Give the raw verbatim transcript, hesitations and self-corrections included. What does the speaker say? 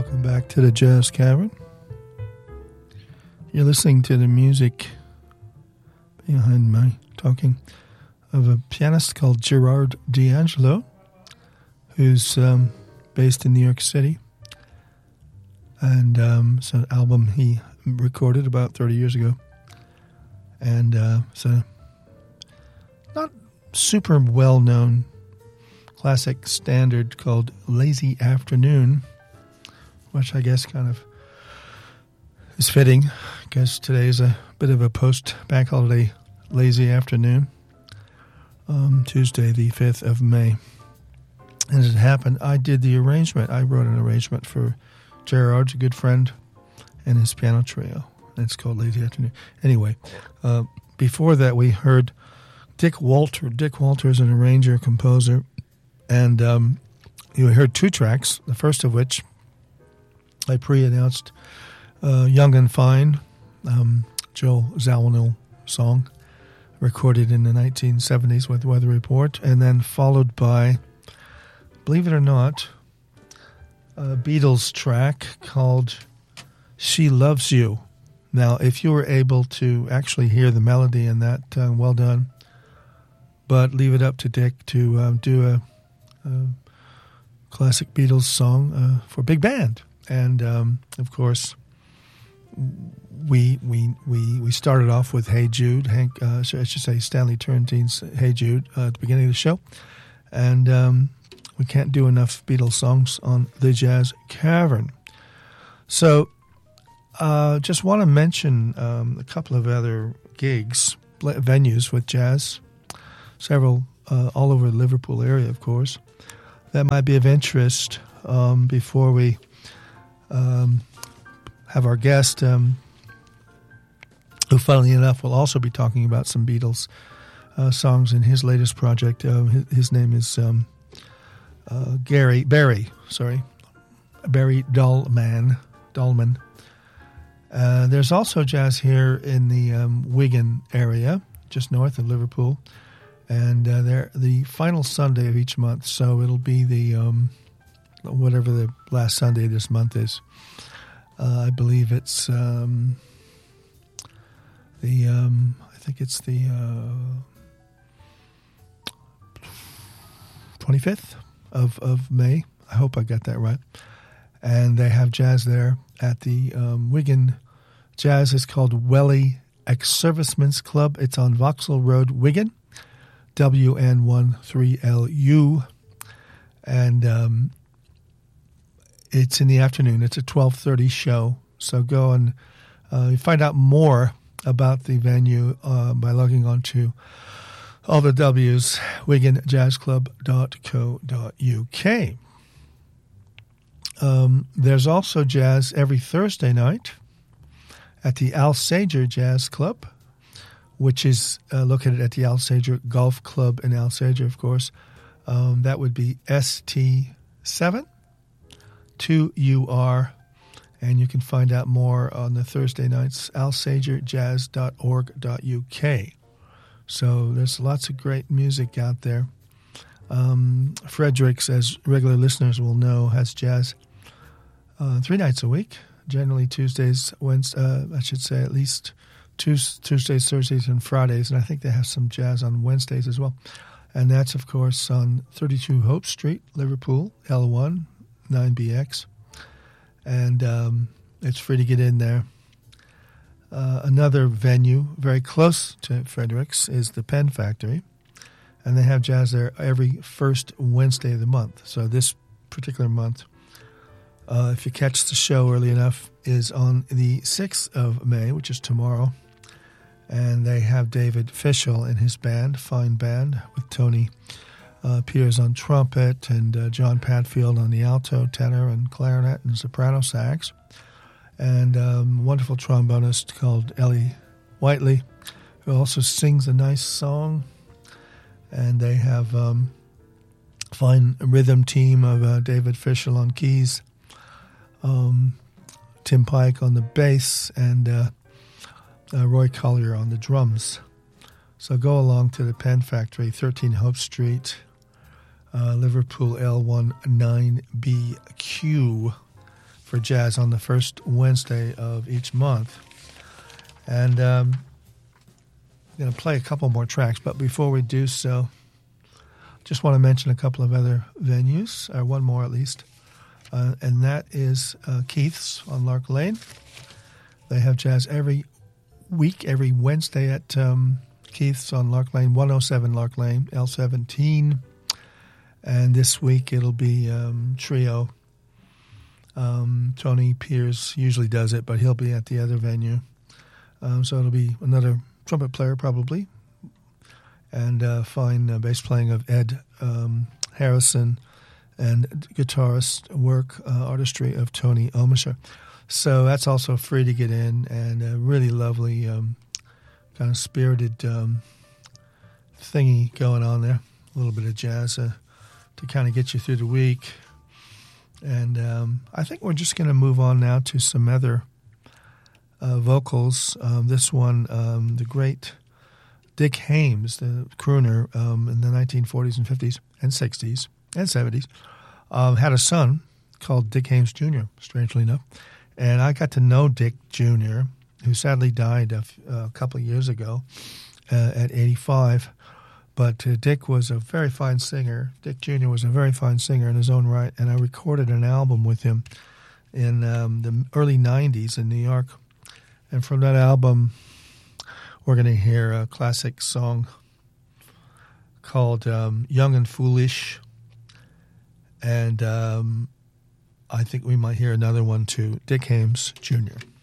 Welcome back to the Jazz Cavern. You're listening to the music behind my talking of a pianist called Gerard D'Angelo, who's um, based in New York City. And um, it's an album he recorded about thirty years ago. And uh, it's a not super well-known classic standard called Lazy Afternoon, which I guess kind of is fitting, because today is a bit of a post-bank holiday lazy afternoon, um, Tuesday the fifth of May. And as it happened, I did the arrangement. I wrote an arrangement for Gerard's a good friend and his piano trio. It's called Lazy Afternoon. Anyway, uh, before that we heard Dick Walter. Dick Walter is an arranger, composer, and um, you heard two tracks, the first of which I pre-announced, uh, Young and Fine, um, Joe Zawinul song, recorded in the nineteen seventies with Weather Report, and then followed by, believe it or not, a Beatles track called She Loves You. Now, if you were able to actually hear the melody in that, uh, well done, but leave it up to Dick to uh, do a, a classic Beatles song uh, for big band. And, um, of course, we we we we started off with Hey Jude, Hank, uh, I should say Stanley Turrentine's Hey Jude uh, at the beginning of the show. And um, we can't do enough Beatles songs on the Jazz Cavern. So uh, just want to mention um, a couple of other gigs, venues with jazz, several uh, all over the Liverpool area, of course, that might be of interest um, before we um, have our guest, um, who, funnily enough, will also be talking about some Beatles uh, songs in his latest project. Uh, his, his name is um, uh, Gary Barry, sorry, Barry Dahlman. Dahlman. Uh, there's also jazz here in the um, Wigan area, just north of Liverpool, and uh, they're the final Sunday of each month. So it'll be the um, whatever the last Sunday of this month is. Uh, I believe it's um, the um, I think it's the uh, twenty-fifth of, of May. I hope I got that right. And they have jazz there at the um, Wigan Jazz. It's called Welly Ex-Servicemen's Club. It's on Vauxhall Road, Wigan, W N one three L U. And um, it's in the afternoon. It's a twelve thirty show. So go and uh, find out more about the venue uh, by logging on to all the W's, wigan jazz club dot co dot U K. Um, there's also jazz every Thursday night at the Alsager Jazz Club, which is uh, located at the Alsager Golf Club in Alsager, of course. Um, that would be S T seven two U R, and you can find out more on the Thursday nights, alsager jazz dot org dot U K. So there's lots of great music out there. Um, Fredericks, as regular listeners will know, has jazz uh, three nights a week, generally Tuesdays, Wednesdays, uh, I should say at least Tuesdays, Thursdays, and Fridays, and I think they have some jazz on Wednesdays as well. And that's, of course, on thirty-two Hope Street, Liverpool, L one, nine B X. And um, it's free to get in there. Uh, another venue very close to Fredericks is the Pen Factory, and they have jazz there every first Wednesday of the month. So this particular month, uh, if you catch the show early enough, is on the sixth of May, which is tomorrow. And they have David Fischel and his band, fine band, with Tony uh, Peters on trumpet and uh, John Padfield on the alto, tenor, and clarinet and soprano sax. And um, a wonderful trombonist called Ellie Whiteley, who also sings a nice song. And they have um, a fine rhythm team of uh, David Fischel on keys, um, Tim Pike on the bass, and uh, uh, Roy Collier on the drums. So go along to the Pen Factory, thirteen Hope Street, uh, Liverpool, L one nine B Q. for jazz on the first Wednesday of each month. And um, I'm going to play a couple more tracks, but before we do so, just want to mention a couple of other venues, or one more at least, uh, and that is uh, Keith's on Lark Lane. They have jazz every week, every Wednesday at um, Keith's on Lark Lane, one oh seven Lark Lane, L seventeen. And this week it'll be um, trio. Um, Tony Pierce usually does it, but he'll be at the other venue. Um, so it'll be another trumpet player probably, and uh, fine uh, bass playing of Ed um, Harrison, and guitarist work, uh, artistry of Tony Omisher. So that's also free to get in, and a really lovely um, kind of spirited um, thingy going on there. A little bit of jazz uh, to kind of get you through the week. And um, I think we're just going to move on now to some other uh, vocals. Um, this one, um, the great Dick Haymes, the crooner um, in the nineteen forties and fifties and sixties and seventies, um, had a son called Dick Haymes Junior, strangely enough. And I got to know Dick Junior, who sadly died a, f- a couple of years ago uh, at eighty-five. But uh, Dick was a very fine singer. Dick Junior was a very fine singer in his own right, and I recorded an album with him in um, the early nineties in New York. And from that album, we're going to hear a classic song called um, Young and Foolish. And um, I think we might hear another one too, Dick Haymes Junior